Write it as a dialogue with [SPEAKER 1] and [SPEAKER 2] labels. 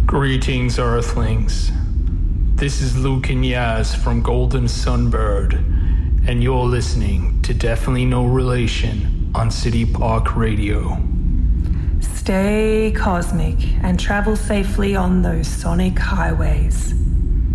[SPEAKER 1] Greetings, Earthlings. This is Luke and Yaz from Golden Sunbird, and you're listening to Definitely No Relation on City Park Radio.
[SPEAKER 2] Stay cosmic and travel safely on those sonic highways.